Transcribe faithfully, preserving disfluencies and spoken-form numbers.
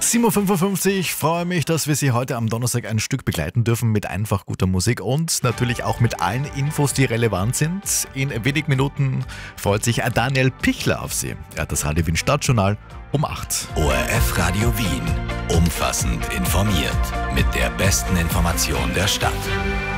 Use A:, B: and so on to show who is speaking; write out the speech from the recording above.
A: sieben Uhr fünfundfünfzig, freue mich, dass wir Sie heute am Donnerstag ein Stück begleiten dürfen mit einfach guter Musik und natürlich auch mit allen Infos, die relevant sind. In wenigen Minuten freut sich Daniel Pichler auf Sie. Er hat das Radio Wien Stadtjournal um acht.
B: O R F Radio Wien. Umfassend informiert. Mit der besten Information der Stadt.